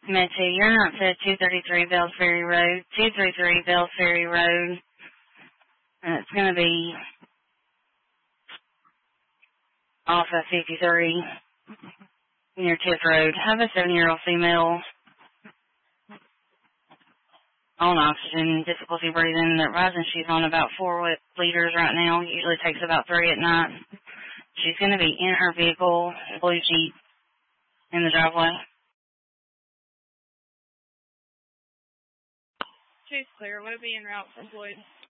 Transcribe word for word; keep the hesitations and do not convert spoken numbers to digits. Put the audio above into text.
Metro, you're not to two thirty-three Bells Ferry Road, two thirty-three Bells Ferry Road. And it's going to be off of fifty-three near Tiff Road. Have a seven-year-old female on oxygen, difficulty breathing. The rising, she's on about four liters right now. Usually takes about three at night. She's going to be in her vehicle, blue Jeep, in the driveway. She's clear. Would it be en route from Floyd?